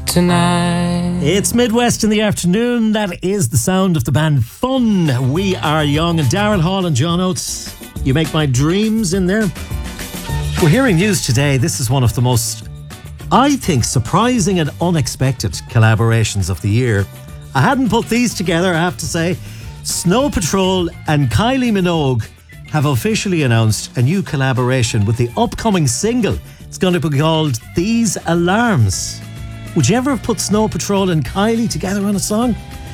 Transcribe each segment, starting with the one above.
tonight. It's Midwest in the afternoon. That is the sound of the band Fun. We Are Young. And Darren Hall and John Oates, You Make My Dreams in there. We're hearing news today. This is one of the most, I think, surprising and unexpected collaborations of the year. I hadn't put these together, I have to say. Snow Patrol and Kylie Minogue have officially announced a new collaboration with the upcoming single. It's going to be called These Alarms. Would you ever have put Snow Patrol and Kylie together on a song?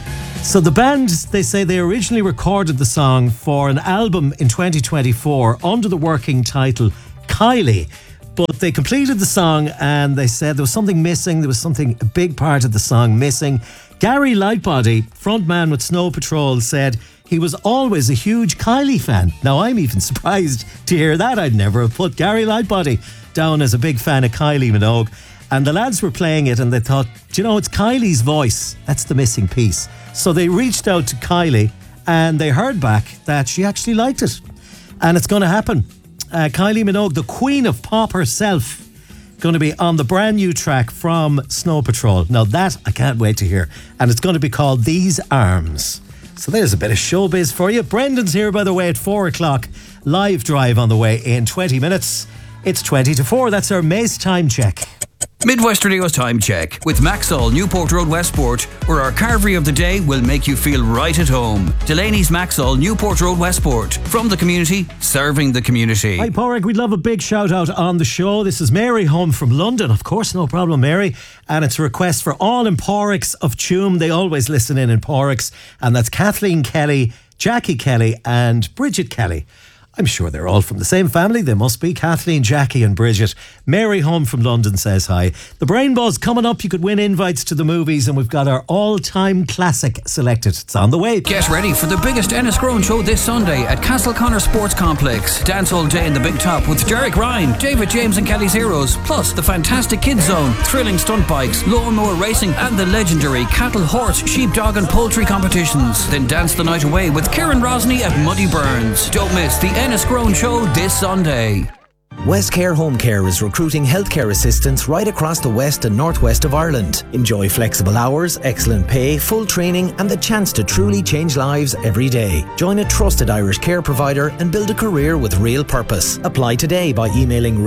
So the band, they say they originally recorded the song for an album in 2024 under the working title Kylie. But they completed the song and they said there was something missing. There was something, a big part of the song missing. Gary Lightbody, frontman with Snow Patrol, said he was always a huge Kylie fan. Now, I'm even surprised to hear that. I'd never have put Gary Lightbody down as a big fan of Kylie Minogue. And the lads were playing it and they thought, do you know, it's Kylie's voice. That's the missing piece. So they reached out to Kylie and they heard back that she actually liked it. And it's going to happen. Kylie Minogue, the queen of pop herself, going to be on the brand new track from Snow Patrol. Now that I can't wait to hear. And it's going to be called These Arms. So there's a bit of showbiz for you. Brendan's here, by the way, at 4 o'clock. Live drive on the way in 20 minutes. It's 20 to 4. That's our Mace time check. Midwest Radio's time check with Maxall, Newport Road, Westport, where our carvery of the day will make you feel right at home. Delaney's Maxall, Newport Road, Westport. From the community, serving the community. Hi, Porrick. We'd love a big shout out on the show. This is Mary home from London. Of course, no problem, Mary. And it's a request for all in Porricks of Tuam. They always listen in Porricks. And that's Kathleen Kelly, Jackie Kelly and Bridget Kelly. I'm sure they're all from the same family. They must be. Kathleen, Jackie and Bridget. Mary home from London says hi. The Brain Buzz coming up. You could win invites to the movies and we've got our all-time classic selected. It's on the way. Get ready for the biggest Enniscrone show this Sunday at Castleconnor Sports Complex. Dance all day in the Big Top with Derek Ryan, David James and Kelly's Heroes, plus the fantastic Kids Zone, thrilling stunt bikes, lawnmower racing and the legendary cattle, horse, sheep, dog and poultry competitions. Then dance the night away with Kieran Rosny at Muddy Burns. Don't miss the Enniscrone show this Sunday. Westcare Home Care is recruiting healthcare assistants right across the west and northwest of Ireland. Enjoy flexible hours, excellent pay, full training and the chance to truly change lives every day. Join a trusted Irish care provider and build a career with real purpose. Apply today by emailing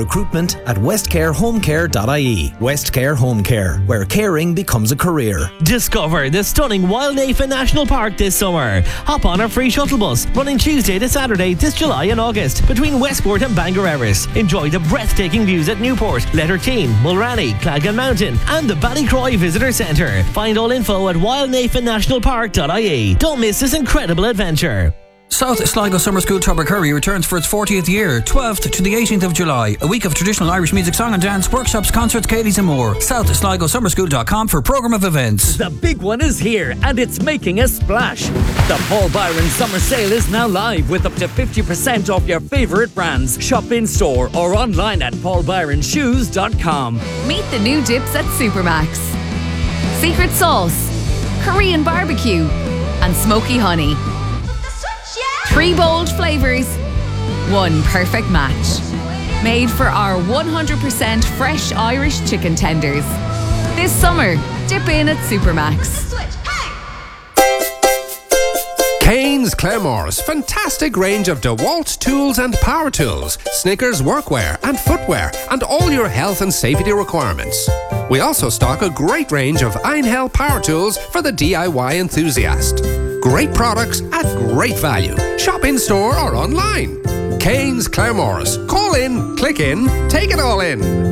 recruitment@westcarehomecare.ie. Westcare Home Care, where caring becomes a career. Discover the stunning Wildnafen National Park this summer. Hop on our free shuttle bus running Tuesday to Saturday this July and August between Westport and Bangor Erris. Enjoy the breathtaking views at Newport, Letterteen, Mulranny, Clagan Mountain and the Ballycroy Visitor Centre. Find all info at wildnafennationalpark.ie. Don't miss this incredible adventure. South Sligo Summer School Tubbercurry returns for its 40th year, 12th to the 18th of July. A week of traditional Irish music, song and dance, workshops, concerts, Katie's and more. SouthSligoSummerSchool.com for programme of events. The big one is here and it's making a splash. The Paul Byron Summer Sale is now live with up to 50% off your favourite brands. Shop in store or online at paulbyronshoes.com. Meet the new dips at Supermax. Secret sauce, Korean barbecue and smoky honey. 3 bold flavours, 1 perfect match. Made for our 100% fresh Irish chicken tenders. This summer, dip in at Supermax. Kane's Claremores, fantastic range of DeWalt tools and power tools, Snickers workwear and footwear, and all your health and safety requirements. We also stock a great range of Einhell power tools for the DIY enthusiast. Great products at great value. Shop in store or online. Kane's Claremores. Call in, click in, take it all in.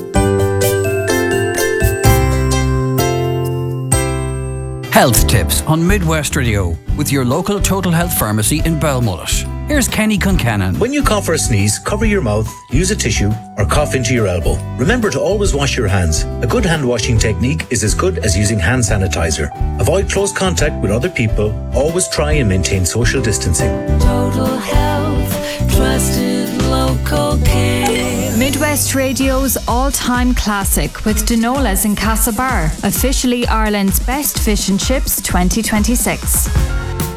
Health tips on Midwest Radio with your local Total Health Pharmacy in Belmullet. Here's Kenny Concannon. When you cough or sneeze, cover your mouth, use a tissue, or cough into your elbow. Remember to always wash your hands. A good hand washing technique is as good as using hand sanitizer. Avoid close contact with other people. Always try and maintain social distancing. Total Health, trusted local care. Midwest Radio's all-time classic with Denola's in Castlebar, officially Ireland's best fish and chips 2026.